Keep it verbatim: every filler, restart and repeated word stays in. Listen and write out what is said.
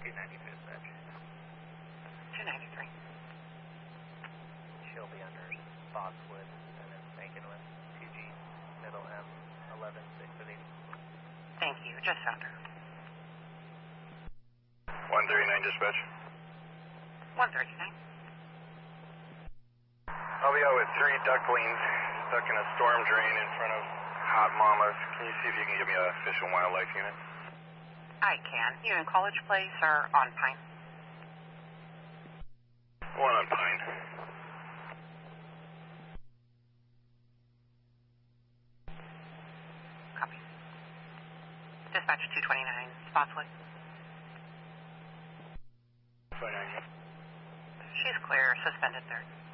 two ninety dispatch. two ninety-three. She'll be under Spotswood and then making with two G, middle M, eleven six of eighty. Thank you. Just found her. one thirty-nine dispatch. one thirty-nine. I'll be out with three ducklings stuck in a storm drain in front of Hot Mama's. Can you see if you can give me a Fish and Wildlife unit? I can. You in College Place or on Pine? One on Pine. Copy. Dispatch two twenty-nine, Spotswood. twenty-nine. She's clear, suspended third.